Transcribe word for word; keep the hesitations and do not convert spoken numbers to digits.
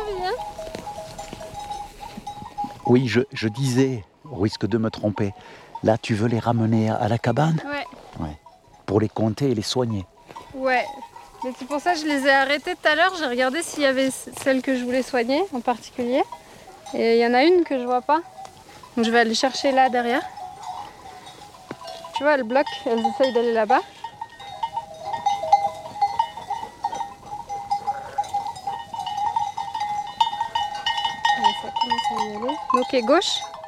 envie, hein? Oui, je, je disais, au risque de me tromper, là tu veux les ramener à la cabane? Ouais. Ouais. Pour les compter et les soigner. Ouais. Mais c'est pour ça que je les ai arrêtés tout à l'heure. J'ai regardé s'il y avait celle que je voulais soigner en particulier. Et il y en a une que je vois pas. Donc je vais aller chercher là derrière. Tu vois, elles bloquent, elles essayent d'aller là-bas. Ouais, ça commence à y aller. Ok, gauche.